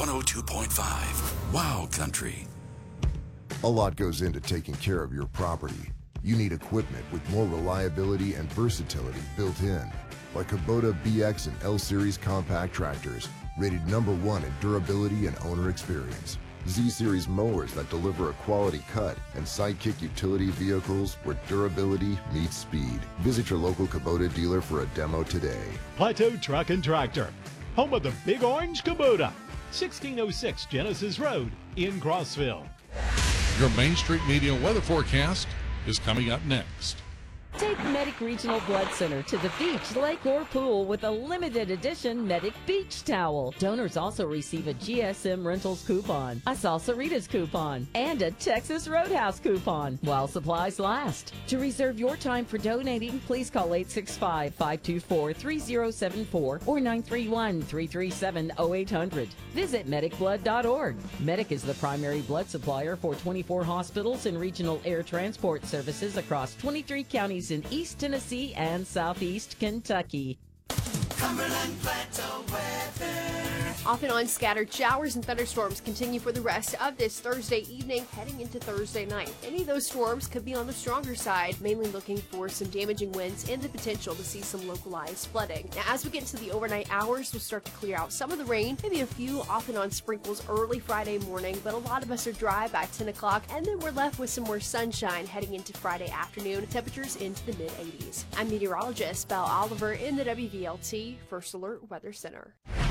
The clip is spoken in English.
102.5. Wow Country. A lot goes into taking care of your property. You need equipment with more reliability and versatility built in, like Kubota BX and L Series compact tractors, rated #1 in durability and owner experience. Z Series mowers that deliver a quality cut, and Sidekick utility vehicles where durability meets speed. Visit your local Kubota dealer for a demo today. Plateau Truck and Tractor, home of the Big Orange Kubota, 1606 Genesis Road in Crossville. Your Main Street Media weather forecast is coming up next. Take Medic Regional Blood Center to the beach, lake, or pool with a limited edition Medic Beach Towel. Donors also receive a GSM Rentals coupon, a Salsaritas coupon, and a Texas Roadhouse coupon while supplies last. To reserve your time for donating, please call 865-524-3074 or 931-337-0800. Visit medicblood.org. Medic is the primary blood supplier for 24 hospitals and regional air transport services across 23 counties in East Tennessee and Southeast Kentucky. Cumberland Plateau weather. Off and on scattered showers and thunderstorms continue for the rest of this Thursday evening, heading into Thursday night. Any of those storms could be on the stronger side, mainly looking for some damaging winds and the potential to see some localized flooding. Now, as we get into the overnight hours, we'll start to clear out some of the rain, maybe a few off and on sprinkles early Friday morning, but a lot of us are dry by 10 o'clock, and then we're left with some more sunshine heading into Friday afternoon, temperatures into the mid-80s. I'm meteorologist Belle Oliver in the WVLT First Alert Weather Center.